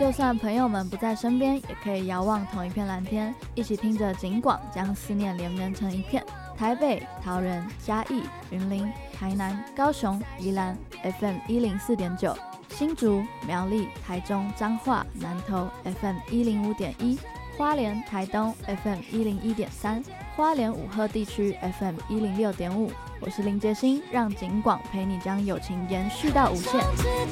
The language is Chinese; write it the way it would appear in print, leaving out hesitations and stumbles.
就算朋友们不在身边，也可以遥望同一片蓝天，一起听着警广，将思念连绵成一片。台北、桃园、嘉义、云林、台南、高雄、宜兰 FM 104.9，新竹、苗栗、台中、彰化、南投 FM 105.1，花莲、台东 FM 101.3，花莲武鹤地区 FM 106.5。我是林杰星，让警广陪你将友情延续到无限。